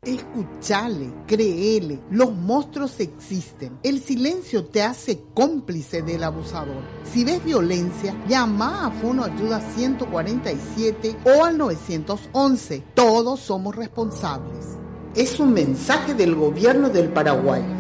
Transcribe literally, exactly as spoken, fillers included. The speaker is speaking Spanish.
Escuchale, créele, los monstruos existen. El silencio te hace cómplice del abusador. Si ves violencia, llama a Fono Ayuda ciento cuarenta y siete o al nueve once. Todos somos responsables. Es un mensaje del Gobierno del Paraguay.